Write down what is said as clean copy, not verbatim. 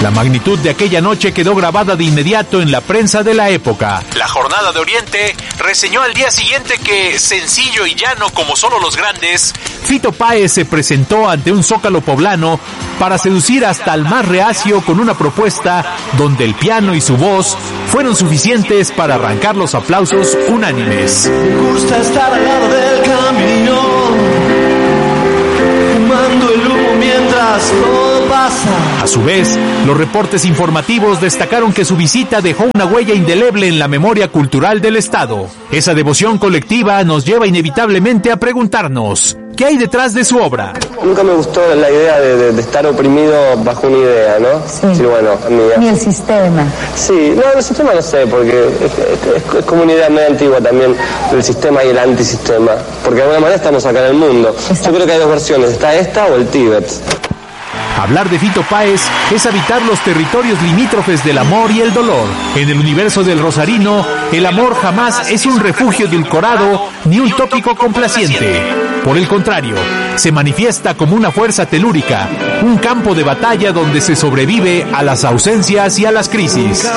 La magnitud de aquella noche quedó grabada de inmediato en la prensa de la época. La Jornada de Oriente reseñó al día siguiente que, sencillo y llano como solo los grandes, Fito Páez se presentó ante un zócalo poblano para seducir hasta al más reacio con una propuesta donde el piano y su voz fueron suficientes para arrancar los aplausos unánimes. Me gusta estar al lado del camino, fumando el humo mientras todo pasa. A su vez, los reportes informativos destacaron que su visita dejó una huella indeleble en la memoria cultural del Estado. Esa devoción colectiva nos lleva inevitablemente a preguntarnos, ¿qué hay detrás de su obra? Nunca me gustó la idea de estar oprimido bajo una idea, ¿no? Sí. Sí, bueno, Ni el sistema. Sí, no, el sistema no sé, porque es como una idea medio antigua también, del sistema y el antisistema, porque de alguna manera estamos acá en el mundo. Exacto. Yo creo que hay dos versiones, está esta o el Tíbet. Hablar de Fito Páez es habitar los territorios limítrofes del amor y el dolor. En el universo del rosarino, el amor jamás es un refugio edulcorado ni un tópico complaciente. Por el contrario, se manifiesta como una fuerza telúrica, un campo de batalla donde se sobrevive a las ausencias y a las crisis.